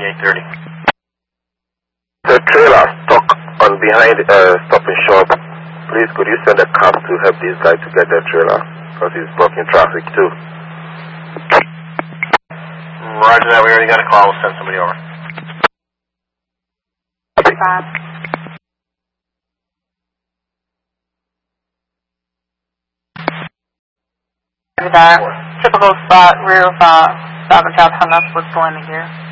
2830. The trailer stuck on behind Stop and Shop. Please, could you send a cab to help this guy to get the trailer? Because he's blocking traffic too. Roger that, we already got a call. We'll send somebody over. That typical spot, rear of Stop and Shop hung up with Glenn here.